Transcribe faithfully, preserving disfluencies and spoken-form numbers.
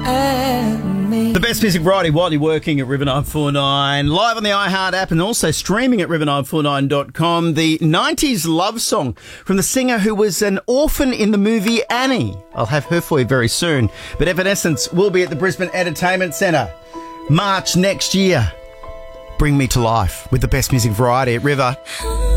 and me. The best music variety, widely working at River nine four nine, live on the iHeart app and also streaming at river nine four nine dot com. The nineties love song from the singer who was an orphan in the movie Annie. I'll have her for you very soon. But Evanescence will be at the Brisbane Entertainment Centre March next year. Bring me to life with the best music variety at River.